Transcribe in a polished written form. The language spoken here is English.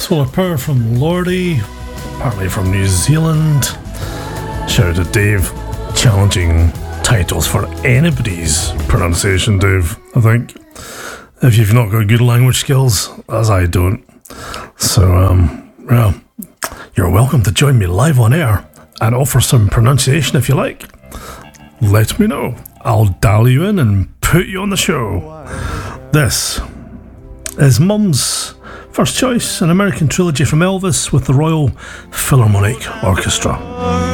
Solar Power from Lordi, partly from New Zealand. Shout out to Dave, challenging titles for anybody's pronunciation, Dave, I think. If you've not got good language skills, as I don't. So, well, you're welcome to join me live on air and offer some pronunciation if you like. Let me know. I'll dial you in and put you on the show. This is Mum's first choice, an American trilogy from Elvis with the Royal Philharmonic Orchestra.